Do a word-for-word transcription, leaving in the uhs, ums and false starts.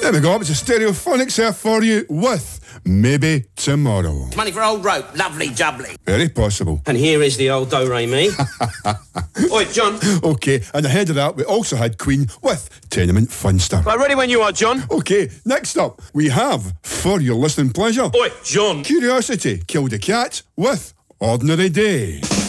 There we go, it's a Stereophonics here for you with Maybe Tomorrow. Money for old rope, lovely jubbly. Very possible. And here is the old do-re-mi. Oi, John. Okay, and ahead of that we also had Queen with Tenement Funster. Right, ready when you are, John. Okay, next up we have, for your listening pleasure, Oi, John. Curiosity Killed a Cat with Ordinary Day.